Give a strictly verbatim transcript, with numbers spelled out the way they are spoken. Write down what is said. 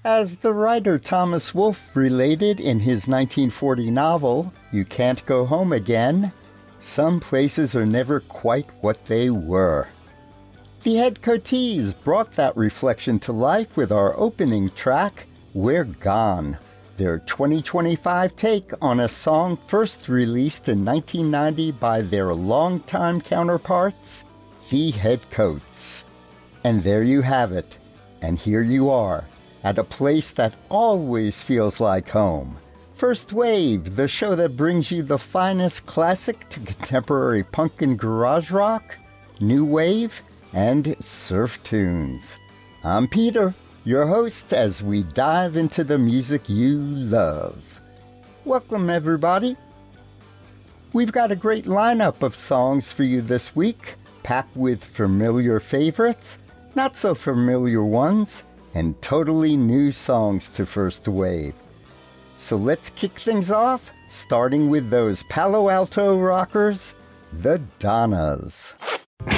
As the writer Thomas Wolfe related in his nineteen forty novel, You Can't Go Home Again, some places are never quite what they were. The Head Coatees brought that reflection to life with our opening track, We're Gone, their twenty twenty-five take on a song first released in nineteen ninety by their longtime counterparts, the Headcoats. And there you have it, and here you are, at a place that always feels like home. First Wave, the show that brings you the finest classic to contemporary punk and garage rock, new wave, and surf tunes. I'm Peter, your host, as we dive into the music you love. Welcome, everybody. We've got a great lineup of songs for you this week, packed with familiar favorites, not so familiar ones, and totally new songs to First Wave. So let's kick things off, starting with those Palo Alto rockers, the Donnas.